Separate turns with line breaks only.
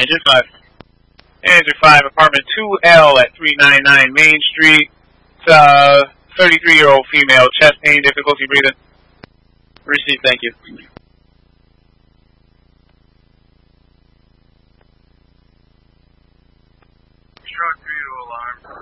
Engine 5. Engine 5, apartment 2L at 399 Main Street. It's 33-year-old female, chest pain, difficulty breathing. Received, thank you.
Stroke 3 to alarm.